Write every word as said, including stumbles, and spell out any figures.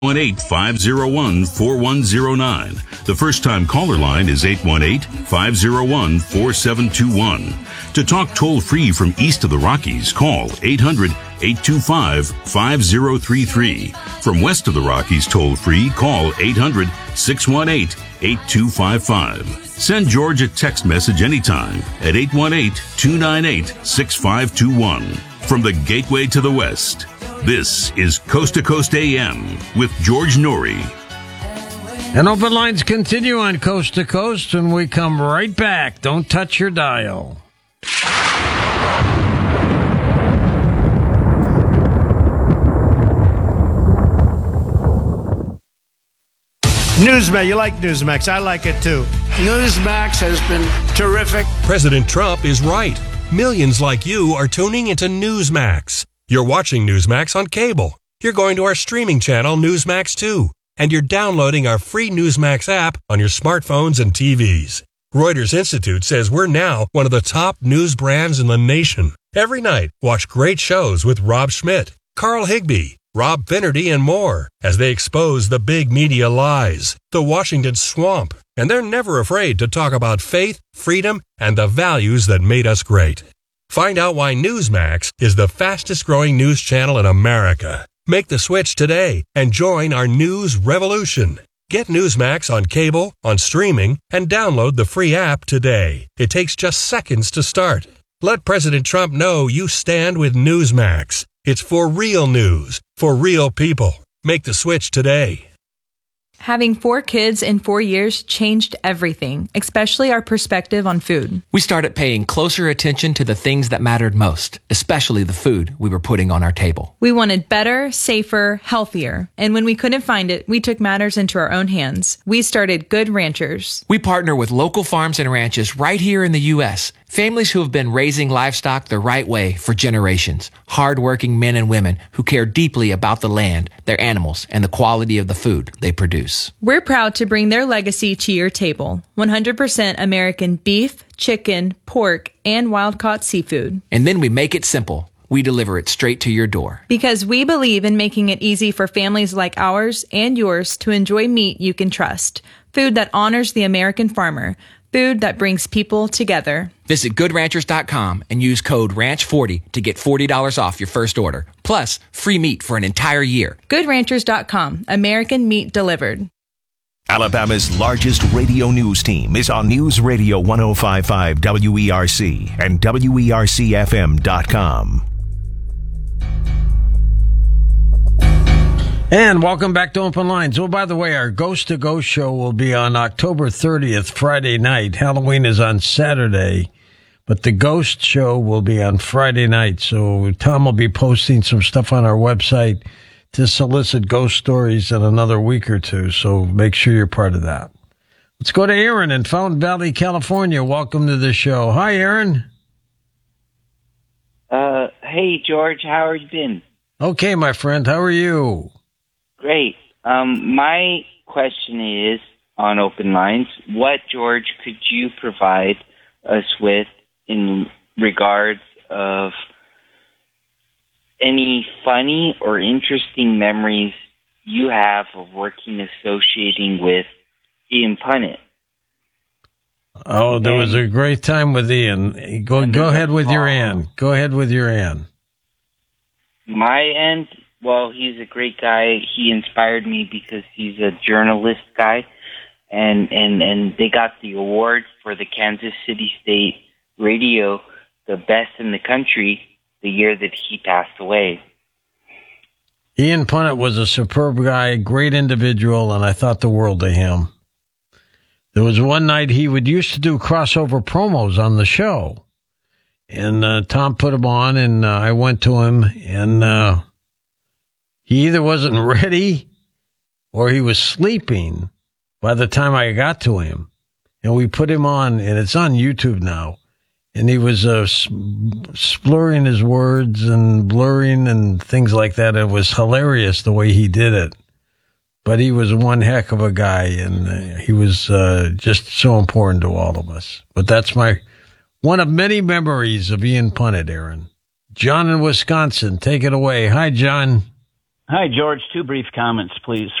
one eight, five oh one, four one oh nine. The first-time caller line is eight one eight, five oh one, four seven two one. To talk toll-free from east of the Rockies, call eight hundred, eight two five, five oh three three. From west of the Rockies toll-free, call eight hundred, six one eight, eight two five five. Send George a text message anytime at eight one eight, two nine eight, six five two one. From the Gateway to the West, this is Coast to Coast A M with George Noory. And open lines continue on Coast to Coast, and we come right back. Don't touch your dial. Newsmax, you like Newsmax. I like it too. Newsmax has been terrific. President Trump is right. Millions like you are tuning into Newsmax. You're watching Newsmax on cable. You're going to our streaming channel, Newsmax two. And you're downloading our free Newsmax app on your smartphones and T Vs. Reuters Institute says we're now one of the top news brands in the nation. Every night, watch great shows with Rob Schmidt, Carl Higbie, Rob Finnerty, and more as they expose the big media lies, the Washington swamp, and they're never afraid to talk about faith, freedom, and the values that made us great. Find out why Newsmax is the fastest growing news channel in America. Make the switch today and join our news revolution. Get Newsmax on cable, on streaming, and download the free app today. It takes just seconds to start. Let President Trump know you stand with Newsmax. It's for real news, for real people. Make the switch today. Having four kids in four years changed everything, especially our perspective on food. We started paying closer attention to the things that mattered most, especially the food we were putting on our table. We wanted better, safer, healthier. And when we couldn't find it, we took matters into our own hands. We started Good Ranchers. We partner with local farms and ranches right here in the U S, families who have been raising livestock the right way for generations. Hardworking men and women who care deeply about the land, their animals, and the quality of the food they produce. We're proud to bring their legacy to your table. one hundred percent American beef, chicken, pork, and wild-caught seafood. And then we make it simple. We deliver it straight to your door. Because we believe in making it easy for families like ours and yours to enjoy meat you can trust. Food that honors the American farmer. Food that brings people together. Visit good ranchers dot com and use code ranch forty to get forty dollars off your first order. Plus, free meat for an entire year. good ranchers dot com. American meat delivered. Alabama's largest radio news team is on News Radio one oh five point five W E R C and W E R C F M dot com. And welcome back to Open Lines. Oh, by the way, our Ghost to Ghost show will be on October thirtieth, Friday night. Halloween is on Saturday, but the Ghost show will be on Friday night. So Tom will be posting some stuff on our website to solicit ghost stories in another week or two. So make sure you're part of that. Let's go to Aaron in Fountain Valley, California. Welcome to the show. Hi, Aaron. Uh, hey, George. How have you been? Okay, my friend. How are you? Great. Um, my question is, on Open Lines, what, George, could you provide us with in regards of any funny or interesting memories you have of working associating with Ian Punnett? Oh, there was a great time with Ian. Go, go ahead with your Ann. Go ahead with your Ann. My end? Well, he's a great guy. He inspired me because he's a journalist guy, and, and, and they got the award for the Kansas City State Radio, the best in the country, the year that he passed away. Ian Punnett was a superb guy, great individual, and I thought the world of him. There was one night he would used to do crossover promos on the show, and uh, Tom put him on, and uh, I went to him, and uh, he either wasn't ready or he was sleeping by the time I got to him. And we put him on, and it's on YouTube now. And he was uh, slurring his words and blurring and things like that. It was hilarious the way he did it. But he was one heck of a guy, and uh, he was uh, just so important to all of us. But that's my one of many memories of Ian Punnett, Aaron. John in Wisconsin, take it away. Hi, John. Hi, George. Two brief comments, please.